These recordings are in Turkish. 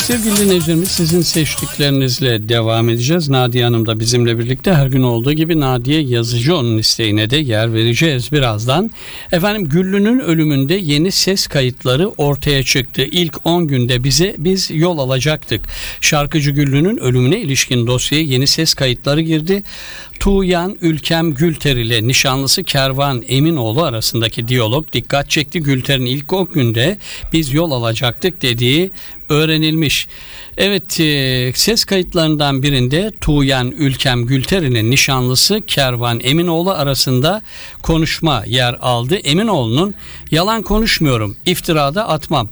Sevgili dinleyicilerimiz, sizin seçtiklerinizle devam edeceğiz. Nadiye Hanım da bizimle birlikte, her gün olduğu gibi Nadiye Yazıcıoğlu'nun isteğine de yer vereceğiz birazdan. Efendim, Güllü'nün ölümünde yeni ses kayıtları ortaya çıktı. İlk 10 günde biz yol alacaktık. Şarkıcı Güllü'nün ölümüne ilişkin dosyaya yeni ses kayıtları girdi. Tuğyan Ülkem Gülter ile nişanlısı Kervan Eminoğlu arasındaki diyalog dikkat çekti. Gülter'in ilk 10 günde biz yol alacaktık dediği öğrenilmiş. Evet, ses kayıtlarından birinde Tuğyan Ülkem Gülter'in nişanlısı Kervan Eminoğlu arasında konuşma yer aldı. Eminoğlu'nun yalan konuşmuyorum, iftirada atmam,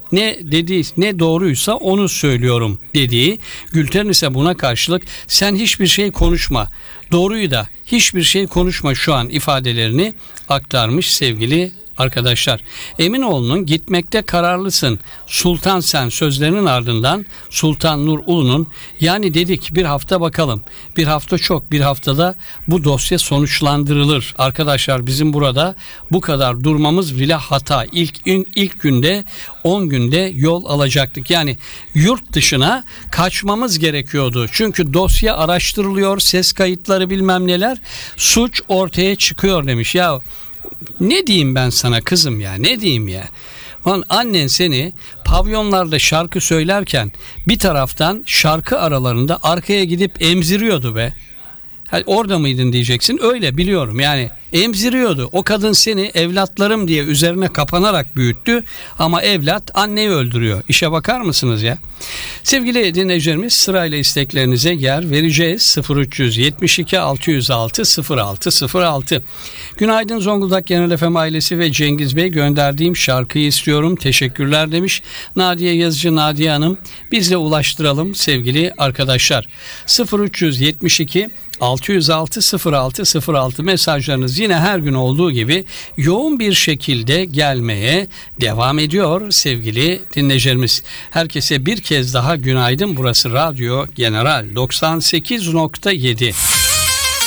ne doğruysa onu söylüyorum dediği, Gülter'in ise buna karşılık sen hiçbir şey konuşma, doğruyu da hiçbir şey konuşma şu an ifadelerini aktarmış sevgili arkadaşlar. Eminoğlu'nun gitmekte kararlısın, sultan sen sözlerinin ardından Sultan Nur Ulu'nun yani dedik bir hafta bakalım, bir hafta çok, bir haftada bu dosya sonuçlandırılır. Arkadaşlar, bizim burada bu kadar durmamız bile hata. İlk günde 10 günde yol alacaktık. Yani yurt dışına kaçmamız gerekiyordu. Çünkü dosya araştırılıyor, ses kayıtları bilmem neler, suç ortaya çıkıyor demiş. Ya ne diyeyim ben sana kızım ya, ne diyeyim ya. Annen seni pavyonlarda şarkı söylerken bir taraftan şarkı aralarında arkaya gidip emziriyordu be. Orada mıydın diyeceksin, öyle biliyorum yani, emziriyordu. O kadın seni evlatlarım diye üzerine kapanarak büyüttü ama evlat anneyi öldürüyor. İşe bakar mısınız ya? Sevgili dinleyicilerimiz, sırayla isteklerinize yer vereceğiz. 0372 606 0606. Günaydın Zonguldak Genel FM ailesi ve Cengiz Bey, gönderdiğim şarkıyı istiyorum, teşekkürler demiş. Nadiye Yazıcı Nadiye Hanım, bizle ulaştıralım sevgili arkadaşlar. 0372 606 0606 mesajlarınız yine her gün olduğu gibi yoğun bir şekilde gelmeye devam ediyor sevgili dinleyicilerimiz. Herkese bir kez daha günaydın. Burası Radyo General 98.7.